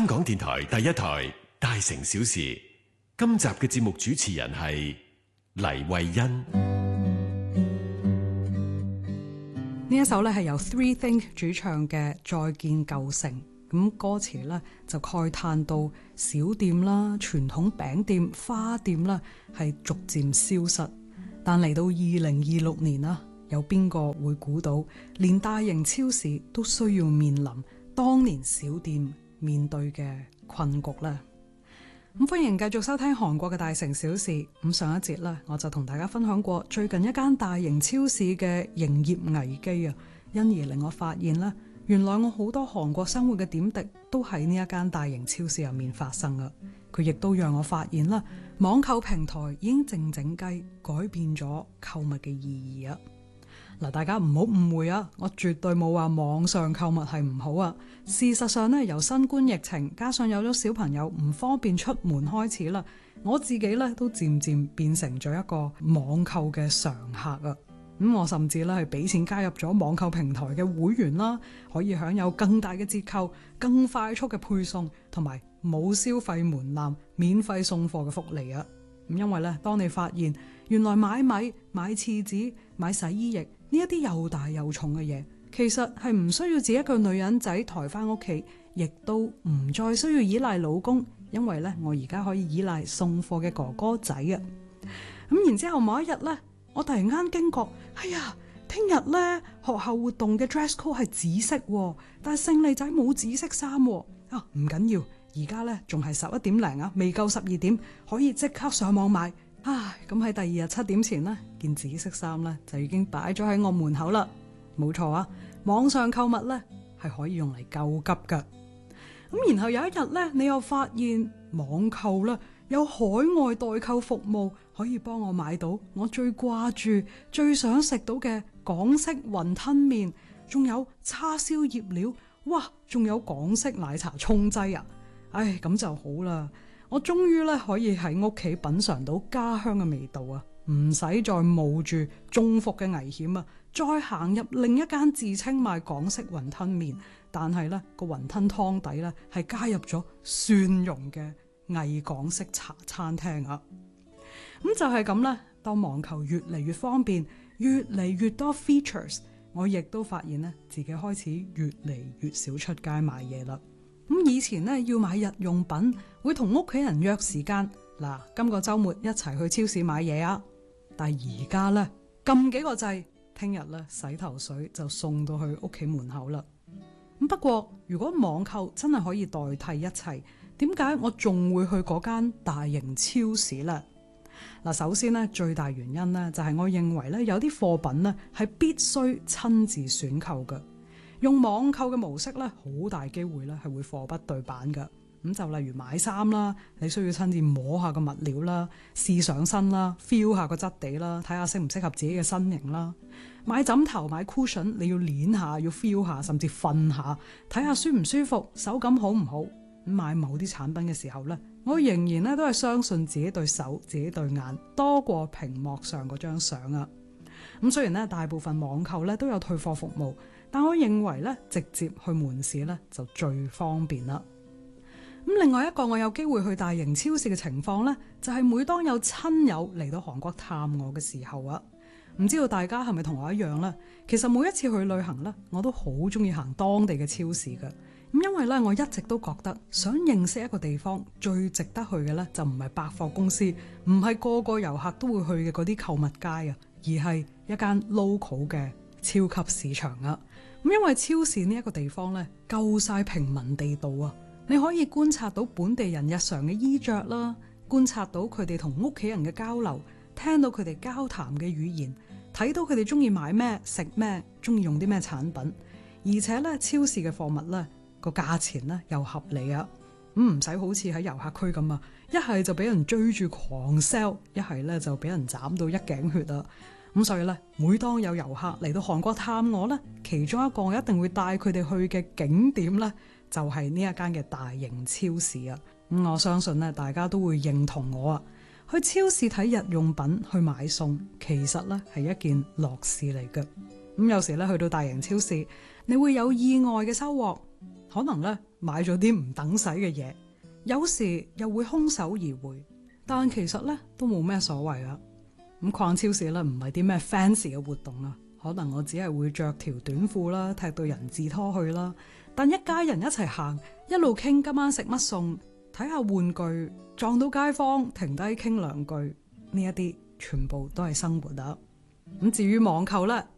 香港電台第一台大城小事，今集嘅節目主持人係黎慧欣。 呢一首咧係由 Three Think 主唱嘅《再見舊城》，咁歌詞咧就慨嘆到小店啦、傳統餅店、花店啦係逐漸消失，但嚟到2026年啦，有邊個會估到連大型超市都需要面臨當年小店面對嘅困局呢？咁歡迎繼續收聽韓國嘅大城小事。咁上一節咧，我就同大家分享過最近一間大型超市嘅營業危機啊，因而令我發現咧，原來我好多韓國生活嘅點滴都喺呢一間大型超市入面發生啊。佢亦都讓我發現啦，網購平台已經靜靜雞改變咗購物嘅意義啊。嗱，大家唔好誤會啊！我絕對冇話網上購物係唔好啊。事實上咧，由新冠疫情加上有咗小朋友唔方便出門開始啦，我自己咧都漸漸變成咗一個網購嘅常客啊。我甚至咧係俾錢加入咗網購平台嘅會員啦，可以享有更大嘅折扣、更快速嘅配送同埋冇消費門檻、免費送貨嘅福利啊！因為咧，當你發現原來買米、買廁紙、買洗衣液呢一啲又大又重嘅嘢，其實係唔需要自己一個女人仔抬翻屋企，亦都唔再需要依賴老公，因為咧我而家可以依賴送貨嘅哥哥仔啊！咁然之後某一日咧，我突然間驚覺，哎呀，聽日咧學校活動嘅 dress code 係紫色，但係勝利仔冇紫色衫啊！唔緊要，而家咧仲係11點零啊，未夠12點，可以即刻上網買。唉，咁喺第二日7點前呢，件紫色衫咧就已經擺咗喺我門口啦。冇錯啊，網上購物咧係可以用嚟救急噶。咁然後有一日咧，你又發現網購啦有海外代購服務，可以幫我買到我最掛住、最想食到嘅港式雲吞麵，仲有叉燒醃料，哇，仲有港式奶茶沖劑啊！唉，咁就好啦。我終於咧可以喺屋企品嘗到家鄉嘅味道啊，唔使再冒住中伏嘅危險啊，再行入另一間自稱賣港式雲吞麵，但係咧個雲吞湯底咧係加入咗蒜蓉嘅偽港式茶餐廳啊。咁就係咁啦，當網購越嚟越方便，越嚟越多 features， 我亦都發現咧自己開始越嚟越少出街買嘢啦。咁以前咧要買日用品，會同屋企人約時間，嗱，今個週末一齊去超市買嘢啊！但係而家咧撳幾個掣，聽日咧洗頭水就送到去屋企門口啦。咁不過如果網購真係可以代替一切，點解我仲會去嗰間大型超市呢？嗱，首先咧最大原因咧就係我認為咧有啲貨品咧係必須親自選購嘅。用網購嘅模式咧，好大機會咧係會貨不對版噶。咁就例如買衫啦，你需要親自摸下個物料啦，試上身啦 ，feel 下個質地啦，睇下適唔適合自己嘅身形啦。買枕頭買 cushion， 你要捏下，要 feel 下，甚至瞓下，睇下舒唔舒服，手感好唔好。咁買某啲產品嘅時候咧，我仍然咧都係相信自己對手、自己對眼多過屏幕上嗰張相啊。咁雖然咧大部分網購咧都有退貨服務，但我認為咧直接去門市咧就最方便啦。咁另外一個我有機會去大型超市嘅情況咧，就係每當有親友嚟到韓國探我嘅時候啊，唔知道大家係咪同我一樣咧？其實每一次去旅行咧，我都好中意行當地嘅超市嘅。咁因為咧，我一直都覺得想認識一個地方最值得去嘅咧，就唔係百貨公司，唔係個個遊客都會去嘅嗰啲購物街啊，而係一間 local 嘅超級市場啊。咁因為超市呢一個地方咧，夠晒平民地道啊，你可以觀察到本地人日常嘅衣着啦，觀察到佢哋同屋企人嘅交流，聽到佢哋交談嘅語言，睇到佢哋中意買咩、食咩、中意用啲咩產品，而且咧超市嘅貨物咧個價錢咧又合理啊，唔使好似喺遊客區咁啊，一係就俾人追住狂 sell， 一係咧就俾人斬到一頸血啊。咁所以咧，每當有遊客嚟到韓國探我咧，其中一個我一定會帶佢哋去嘅景點咧，就係呢一間嘅大型超市啊。我相信咧，大家都會認同我啊。去超市睇日用品、去買餸，其實咧係一件樂事嚟嘅。有時咧去到大型超市，你會有意外嘅收穫。 可能咧買咗啲唔等使嘅嘢，有時又會空手而回，但其實咧都冇咩所謂啊。咁逛超市咧唔係啲咩 fancy 嘅活動啊，可能我只係會着條短褲啦，踢到人字拖去啦。但一家人一齊行，一路傾今晚食乜餸，睇下玩具，撞到街坊停低傾兩句，呢一啲全部都係生活啊。咁至於網購咧，